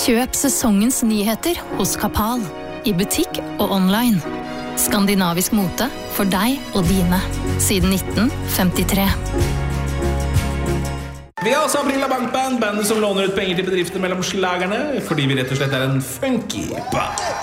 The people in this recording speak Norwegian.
Kjøp sesongens nyheter hos Kapal, I butikk og online. Skandinavisk mote for deg og dine, siden 1953. Vi har også Aprila Bankband, bandet som låner ut penger til bedrifter mellom slagerne, fordi vi rett og slett en funky band.